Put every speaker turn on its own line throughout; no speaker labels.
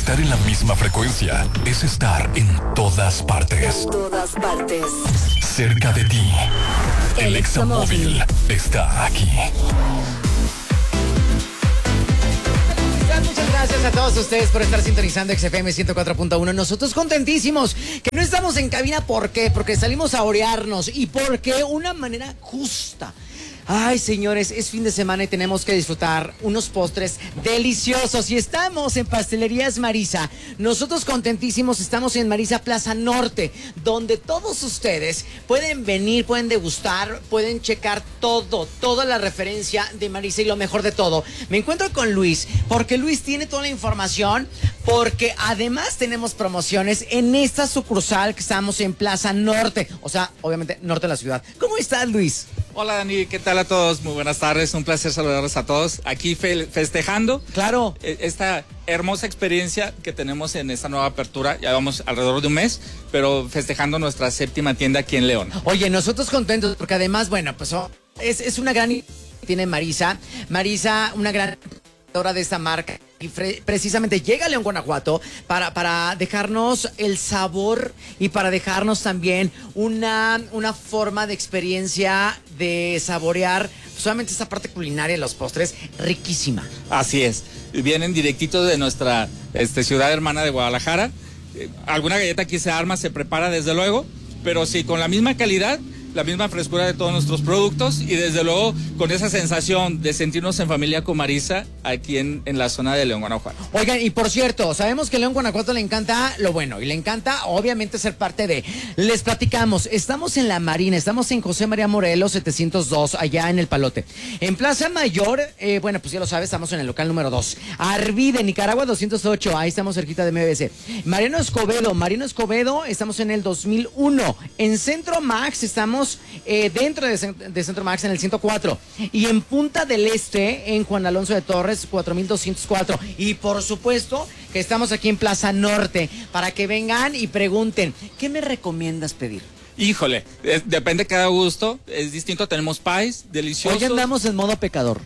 Estar en la misma frecuencia es estar en todas partes.
En todas partes.
Cerca de ti. El Examóvil está aquí.
Muchas gracias a todos ustedes por estar sintonizando XFM 104.1. Nosotros contentísimos que no estamos en cabina. ¿Por qué? Porque salimos a orearnos y porque una manera justa. Ay, señores, es fin de semana y tenemos que disfrutar unos postres deliciosos. Y estamos en Pastelerías Marisa. Nosotros contentísimos estamos en Marisa Plaza Norte, donde todos ustedes pueden venir, pueden degustar, pueden checar toda la referencia de Marisa. Y lo mejor de todo, me encuentro con Luis, porque Luis tiene toda la información, porque además tenemos promociones en esta sucursal que estamos en Plaza Norte. O sea, obviamente, norte de la ciudad. ¿Cómo estás, Luis?
Hola Dani, ¿qué tal a todos? Muy buenas tardes, un placer saludarlos a todos. Aquí festejando
Claro.
Esta hermosa experiencia que tenemos en esta nueva apertura. Ya vamos alrededor de un mes, pero festejando nuestra 7ª tienda aquí en León.
Oye, nosotros contentos porque además, bueno, pues es una gran que tiene Marisa. Marisa, una gran de esta marca, y precisamente llega a León, Guanajuato para dejarnos el sabor y para dejarnos también una forma de experiencia de saborear solamente esta parte culinaria de los postres riquísima.
Así es, vienen directitos de nuestra ciudad hermana de Guadalajara. Alguna galleta aquí se arma, se prepara desde luego, pero sí con la misma calidad, la misma frescura de todos nuestros productos y desde luego con esa sensación de sentirnos en familia con Marisa aquí en la zona de León, Guanajuato.
Oigan, y por cierto, sabemos que León, Guanajuato le encanta lo bueno y le encanta obviamente ser parte de. Les platicamos, estamos en La Marina, estamos en José María Morelos 702, allá en El Palote. En Plaza Mayor, bueno, pues ya lo sabes, estamos en el local número 2. Arvide, Nicaragua 208, ahí estamos cerquita de MBC. Mariano Escobedo, estamos en el 2001. En Centro Max estamos dentro de Centro Max en el 104 y en Punta del Este en Juan Alonso de Torres 4204 y por supuesto que estamos aquí en Plaza Norte para que vengan y pregunten ¿qué me recomiendas pedir?
Híjole, depende de cada gusto, es distinto, tenemos pies deliciosos.
Hoy andamos en modo pecador,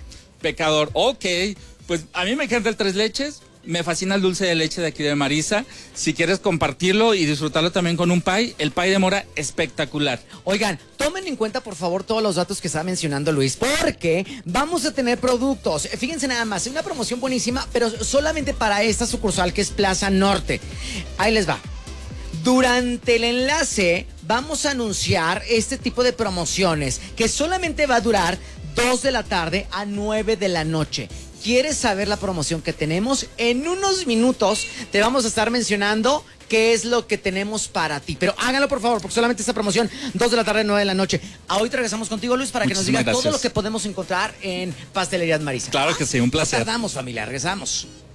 ok, pues a mí me encanta el 3 leches. Me fascina el dulce de leche de aquí de Marisa. Si quieres compartirlo y disfrutarlo también con un pie, el pie de mora espectacular.
Oigan, tomen en cuenta por favor todos los datos que está mencionando Luis, porque vamos a tener productos. Fíjense nada más, es una promoción buenísima, pero solamente para esta sucursal que es Plaza Norte. Ahí les va. Durante el enlace vamos a anunciar este tipo de promociones que solamente va a durar 2 de la tarde a 9 de la noche. ¿Quieres saber la promoción que tenemos? En unos minutos te vamos a estar mencionando qué es lo que tenemos para ti. Pero háganlo, por favor, porque solamente esta promoción, 2 de la tarde, 9 de la noche. Ahorita regresamos contigo, Luis, para que nos digas todo lo que podemos encontrar en Pastelerías Marisa.
Claro que sí, un placer.
No tardamos, familia, regresamos.